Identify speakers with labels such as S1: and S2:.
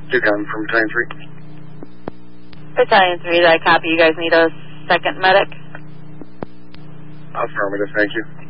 S1: Dugan from Battalion 3.
S2: Battalion 3, I copy. You guys need a second medic?
S1: Affirmative, thank you.